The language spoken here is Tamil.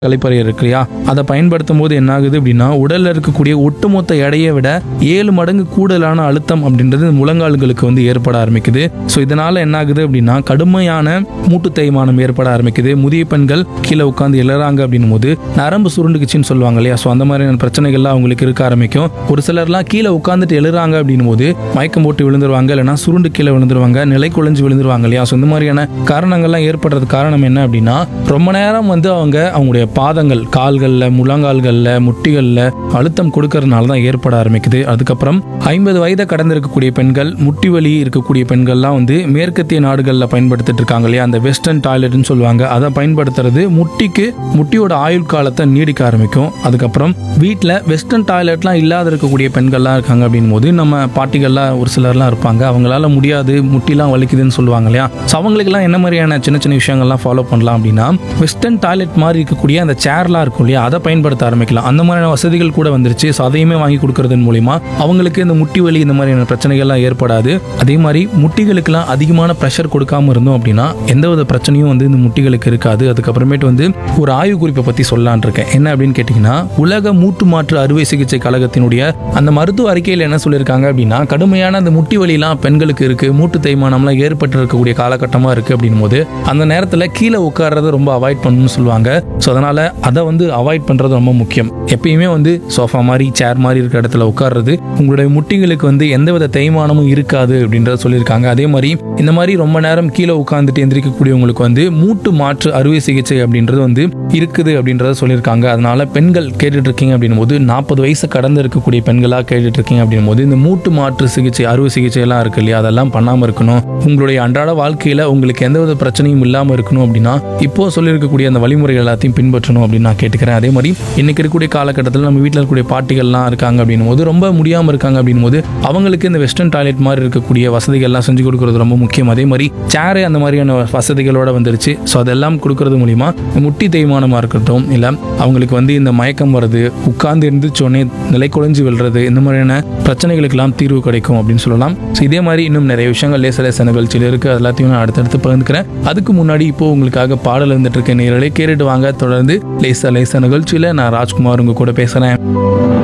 கழிப்பறை இருக்கு இல்லையா, அதை பயன்படுத்தும் போது என்ன ஆகுது அப்படின்னா உடல்ல இருக்கக்கூடிய ஒட்டுமொத்த எடையை விட 7 மடங்கு கூடுதலான அழுத்தம் அப்படின்றது முழங்கால்களுக்கு வந்து ஏற்பட ஆரம்பிக்குது. ஸோ இதனால என்ன ஆகுது அப்படின்னா கடுமையான மூட்டு தேய்மானம் ஏற்பட ஆரம்பிக்குது. முதிய பெண்கள் கீழே உட்காந்து எழறாங்க அப்படின்னும் போது நரம்பு சுருண்டுக்குச்சின்னு சொல்லுவாங்க இல்லையா, ஸோ அந்த மாதிரியான பிரச்சனைகள்லாம் அவங்களுக்கு இருக்க ஆரம்பிக்கும். ஒரு சிலர்லாம் கீழே உட்காந்துட்டு எழுறாங்க அப்படின்னும் போது மயக்கம் போட்டு விழுந்துருவாங்க, இல்லைன்னா சுருண்டு கீழே விழுந்துருவாங்க, நிலை குலைஞ்சு விழுந்துருவாங்க இல்லையா. ஸோ இந்த மாதிரியான காரணங்கள்லாம் ஏற்படுறது காரணம் என்ன அப்படின்னா ரொம்ப நேரம் வந்து அவங்களுடைய பாதங்கள், கால்களில், முழங்கால்களில், முட்டிகளில் அழுத்தம் கொடுக்கறதுனால தான் ஏற்பட ஆரம்பிக்குது. அதுக்கப்புறம் 50 வயதை கடந்திருக்கக்கூடிய பெண்கள், முட்டி வலி இருக்கக்கூடிய பெண்கள்லாம் வந்து மேற்கத்திய நாடுகளில் பயன்படுத்திட்டு இருக்காங்க இல்லையா, அந்த வெஸ்டர்ன் டாய்லெட்னு சொல்லுவாங்க, அதை பயன்படுத்துறது முட்டியோட ஆயுள் காலத்தை நீடிக்க ஆரம்பிக்கும். அதுக்கப்புறம் வீட்டில் வெஸ்டர்ன் டாய்லெட்லாம் இல்லாத இருக்கக்கூடிய பெண்கள்லாம் இருக்காங்க அப்படின் போது நம்ம பாட்டிகள்லாம் ஒரு சிலர்லாம் இருப்பாங்க, அவங்களால முடியாது, முட்டிலாம் வலிக்குதுன்னு சொல்லுவாங்க இல்லையா. ஸோ அவங்களுக்குலாம் என்ன மாதிரியான சின்ன சின்ன விஷயங்கள்லாம் ஃபாலோ பண்ணலாம் அப்படின்னா வெஸ்டர்ன் டாய்லெட் மாதிரி இருக்கக்கூடிய அந்த சேர்லாம் இருக்கும் இல்லையா, அதை பயன்படுத்த ஆரம்பிக்கலாம். அந்த மாதிரியான வசதிகள் கூட வந்துருச்சு. ஸோ அதையுமே வாங்கி கொடுக்கறதன் மூலிமா அவங்களுக்கு இந்த முட்டி வலி இந்த மாதிரியான பிரச்சனைகள்லாம் ஏற்படாது. அதே மாதிரி முட்டிகளுக்கெல்லாம் அதிகமான ப்ரெஷர் கொடுக்காம இருந்தோம் அப்படின்னா எந்தவித பிரச்சனையும் வந்து இந்த முட்டிகளுக்கு இருக்காது. அதுக்கப்புறமேட்டு வந்து ஒரு ஆய்வு குறிப்பை பற்றி சொல்லலான் இருக்கேன். என்ன அப்படின்னு கேட்டிங்கன்னா, உலக மூட்டு மாற்று அறுவை சிகிச்சை கழகத்தினுடைய அந்த மருத்துவ அறிக்கையில் என்ன சொல்லியிருக்காங்க அப்படின்னா, கடுமையான அந்த முட்டி வலிலாம் பெண்களுக்கு இருக்கு, மூட்டு தேய்மானம்லாம் ஏற்பட்டு இருக்கக்கூடிய காலகட்டமாக இருக்கு அப்படின்னும் போது அந்த நேரத்தில் கீழே உட்கார்றத ரொம்ப அவாய்ட் பண்ணணும்னு சொல்லுவாங்க. ஸோ அதனால அதை வந்து அவாய்ட் பண்ணுறது ரொம்ப முக்கியம். எப்பயுமே வந்து சோஃபா மாதிரி, சேர் மாதிரி இருக்கிற இடத்துல உட்கார்றது உங்களுடைய முட்டிகளுக்கு வந்து எந்தவித தேய்மானமும் இருக்காது அப்படின்றத சொல்லியிருக்காங்க. அதே மாதிரி இந்த மாதிரி ரொம்ப நேரம் கீழே உட்காந்துட்டு எந்திரிக்கக்கூடியவங்களுக்கு வந்து மூட்டு மாற்று அறுவை சிகிச்சை அப்படின்றது வந்து இருக்குது அப்படின்றத சொல்லியிருக்காங்க. அதனால பெண்கள் கேட்டுட்டு இருக்கீங்க அப்படின்னும் போது 40 வயசு கடந்து இருக்கக்கூடிய பெண்களாக கேட்டுட்டு இருக்கீங்க அப்படின்னும் போது இந்த மூட்டு மாற்று சிகிச்சை, அறுவை சிகிச்சை எல்லாம் இருக்கு இல்லையா, அதெல்லாம் பண்ணாமல் இருக்கணும். உங்களுடைய அன்றாட வாழ்க்கையில் உங்களுக்கு எந்தவித பிரச்சனையும் இல்லாமல் இருக்கணும் அப்படின்னா இப்போ சொல்லியிருக்கக்கூடிய அந்த வழிமுறைகள் எல்லாத்தையும் பின்பற்றணும் அப்படின்னு நான் கேட்டுக்கிறேன். அதே மாதிரி இன்னைக்கு இருக்கக்கூடிய காலகட்டத்தில் நம்ம வீட்டில் இருக்கக்கூடிய பாட்டிகள்லாம் இருக்காங்க அப்படின்னும் போது, ரொம்ப முடியாமல் இருக்காங்க அப்படின்னும் போது அவங்களுக்கு இந்த வெஸ்டர்ன் டாய்லெட் மாதிரி இருக்கக்கூடிய வசதிகள்லாம் செஞ்சு கொடுக்கறது ரொம்ப முக்கியம். அதே மாதிரி சேரு அந்த மாதிரியான வசதிகளோட வந்துருச்சு. ஸோ அதெல்லாம் கொடுக்கறது மூலிமா முட்டி தேய்மானமாக இருக்கட்டும், இல்லை அவங்களுக்கு வந்து இந்த மயக்கம் வருது, உட்கார்ந்து எழுந்திரிச்சோடனே நிலை குலைஞ்சு விழுறது, இந்த மாதிரியான பிரச்சனைகளுக்கெல்லாம் தீர்வு கிடைக்கும் அப்படின்னு சொல்லலாம். ஸோ இதே மாதிரி இன்னும் நிறைய விஷயங்கள் லேச லேச நிகழ்ச்சியில் இருக்குது, அது எல்லாத்தையும் நான் அடுத்தடுத்து பகிர்ந்துக்கிறேன். அதுக்கு முன்னாடி இப்போ உங்களுக்காக பாடல் இருந்துட்டு இருக்க நேரலே கேட்டுட்டு வாங்க. தொடர்ந்து லேச லேச நிகழ்ச்சியில் நான் ராஜ்குமார் உங்க கூட பேசுகிறேன்.